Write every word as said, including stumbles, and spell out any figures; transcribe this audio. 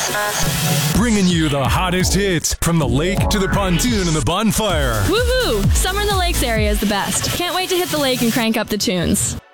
Bringing you the hottest hits from the lake to the pontoon and the bonfire. Woohoo! Summer in the Lakes area is the best. Can't wait to hit the lake and crank up the tunes.